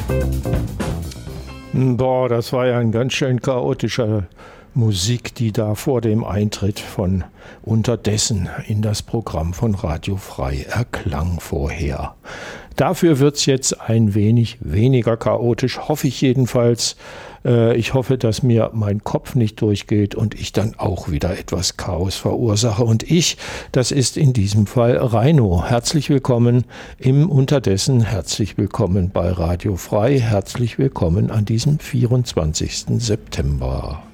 Boah, das war ja ein ganz schön chaotischer Musik, die da vor dem Eintritt von Unterdessen in das Programm von Radio Frei erklang vorher. Dafür wird's jetzt ein wenig weniger chaotisch, hoffe ich jedenfalls. Ich hoffe, dass mir mein Kopf nicht durchgeht und ich dann auch wieder etwas Chaos verursache. Und ich, das ist in diesem Fall Reino. Herzlich willkommen im Unterdessen, herzlich willkommen bei Radio Frei, herzlich willkommen an diesem 24. September.